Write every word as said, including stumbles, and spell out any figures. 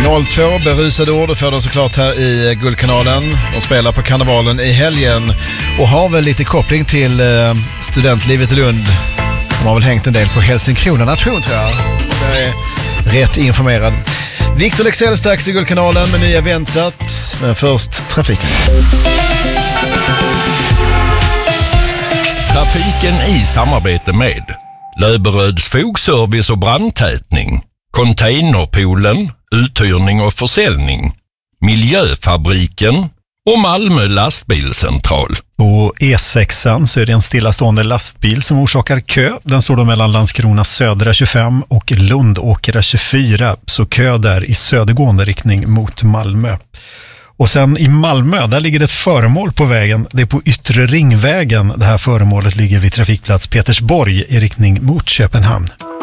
noll två, berusade ord, och får den såklart här i Guldkanalen. De spelar på karnevalen i helgen och har väl lite koppling till eh, studentlivet i Lund. De har väl hängt en del på Helsingkrona nation, tror jag. Jag är rätt informerad. Victor Lexell strax i Guldkanalen med nya väntat. Men först trafiken. Trafiken i samarbete med Löberöds fogservice och brandtätning, Containerpoolen, uthyrning och försäljning, Miljöfabriken och Malmö lastbilscentral. På E sexan så är det en stillastående lastbil som orsakar kö. Den står då mellan Landskrona södra tjugofem och Lundåkra tjugofyra, så kö där i södergående riktning mot Malmö. Och sen i Malmö, där ligger det ett föremål på vägen. Det är på Yttre Ringvägen. Det här föremålet ligger vid trafikplats Petersborg i riktning mot Köpenhamn.